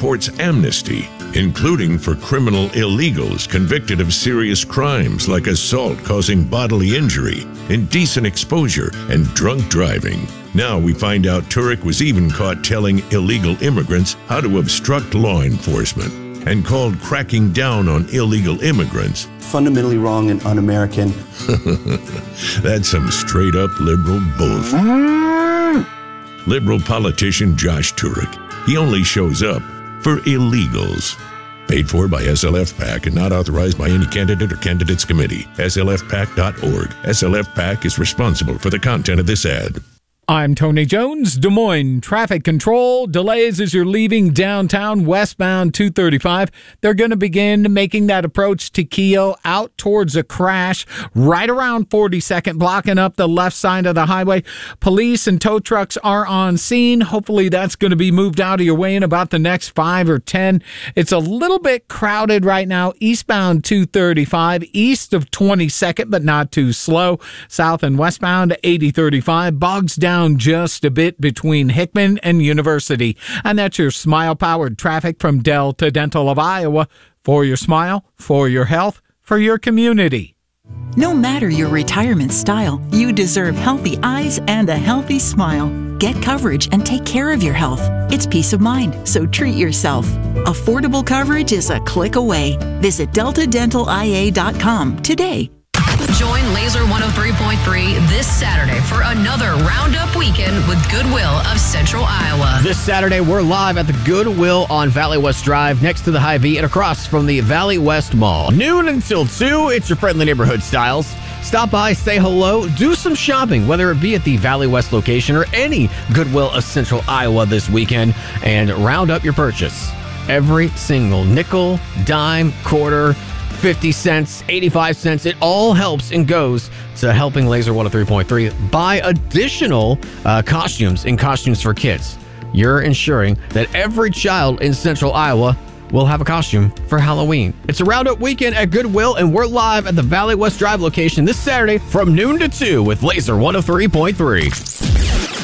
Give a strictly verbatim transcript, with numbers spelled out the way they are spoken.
supports amnesty, including for criminal illegals convicted of serious crimes like assault causing bodily injury, indecent exposure, and drunk driving. Now we find out Turek was even caught telling illegal immigrants how to obstruct law enforcement and called cracking down on illegal immigrants fundamentally wrong and un-American. That's some straight-up liberal bullshit. Liberal politician Josh Turek. He only shows up for illegals. Paid for by S L F PAC and not authorized by any candidate or candidates committee. S L F PAC dot org. S L F PAC is responsible for the content of this ad. I'm Tony Jones, Des Moines Traffic Control. Delays as you're leaving downtown westbound two thirty-five. They're going to begin making that approach to Keogh out towards a crash right around forty-second, blocking up the left side of the highway. Police and tow trucks are on scene. Hopefully that's going to be moved out of your way in about the next five or ten. It's a little bit crowded right now, eastbound two thirty-five, east of twenty-second, but not too slow. South and westbound eighty thirty-five, bogs down just a bit between Hickman and University. And that's your smile-powered traffic from Delta Dental of Iowa. For your smile, for your health, for your community. No matter your retirement style, you deserve healthy eyes and a healthy smile. Get coverage and take care of your health. It's peace of mind, so treat yourself. Affordable coverage is a click away. Visit delta dental I A dot com today. Join Laser one oh three point three this Saturday for another Roundup weekend with Goodwill of Central Iowa. This Saturday, we're live at the Goodwill on Valley West Drive next to the Hy-Vee and across from the Valley West Mall. Noon until two, it's your friendly neighborhood styles. Stop by, say hello, do some shopping, whether it be at the Valley West location or any Goodwill of Central Iowa this weekend, and round up your purchase. Every single nickel, dime, quarter, fifty cents, eighty-five cents, it all helps and goes to helping Laser one oh three point three buy additional uh, costumes and costumes for kids. You're ensuring that every child in Central Iowa will have a costume for Halloween. It's a Roundup weekend at Goodwill, and we're live at the Valley West Drive location this Saturday from noon to two with Laser one oh three point three.